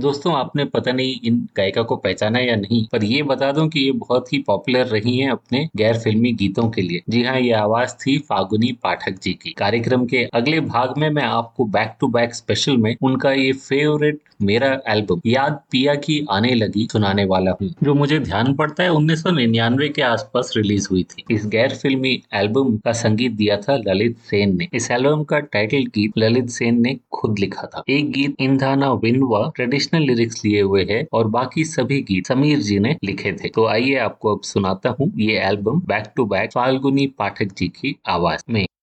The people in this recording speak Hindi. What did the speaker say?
दोस्तों, आपने पता नहीं इन गायिका को पहचाना या नहीं, पर ये बता दूं कि ये बहुत ही पॉपुलर रही हैं अपने गैर फिल्मी गीतों के लिए। जी हाँ, ये आवाज थी फाल्गुनी पाठक जी की। कार्यक्रम के अगले भाग में मैं आपको बैक टू बैक स्पेशल में उनका ये फेवरेट मेरा एल्बम याद पिया की आने लगी सुनाने वाला हूँ, जो मुझे ध्यान पड़ता है 1999 के आसपास रिलीज हुई थी। इस गैर फिल्मी एल्बम का संगीत दिया था ललित सेन ने। इस एल्बम का टाइटल गीत ललित सेन ने खुद लिखा था। एक गीत इंधाना विनवा ट्रेडिशनल लिरिक्स लिए हुए है और बाकी सभी गीत समीर जी ने लिखे थे। तो आइए आपको अब सुनाता हूँ ये album back to back Falguni Pathak ji की आवाज में।